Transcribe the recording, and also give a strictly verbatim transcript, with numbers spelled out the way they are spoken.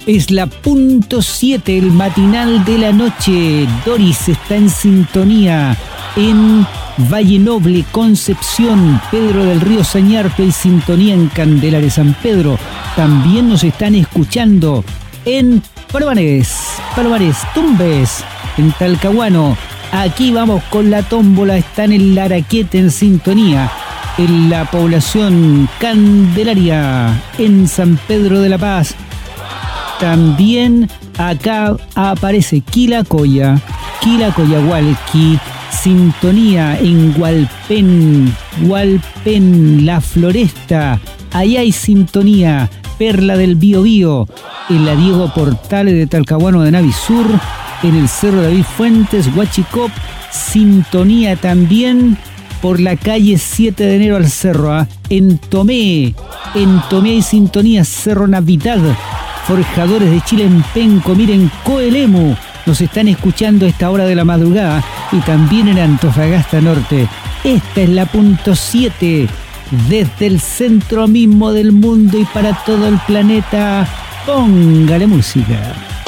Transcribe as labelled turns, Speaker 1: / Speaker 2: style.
Speaker 1: Es la punto siete, el matinal de la noche. Doris está en sintonía en Valle Noble, Concepción, Pedro del Río Sañarpe y sintonía en Candelaria, San Pedro. También nos están escuchando en Palomares, Palomares, Tumbes, en Talcahuano. Aquí vamos con la tómbola, están en Laraquete en sintonía. En la población Candelaria, en San Pedro de la Paz. También acá aparece Quilacoya, Quilacoya Hualqui, sintonía en Hualpén, Hualpén, La Floresta, allá hay sintonía, Perla del Biobío, en la Diego Portales de Talcahuano de Navisur, en el Cerro David Fuentes, Huachicop, sintonía también por la calle siete de enero al Cerro, ¿eh? En Tomé, en Tomé hay sintonía, Cerro Navidad, Forjadores de Chile en Penco, miren, Coelemu, nos están escuchando a esta hora de la madrugada y también en Antofagasta Norte. Esta es la punto siete, desde el centro mismo del mundo y para todo el planeta. Póngale música.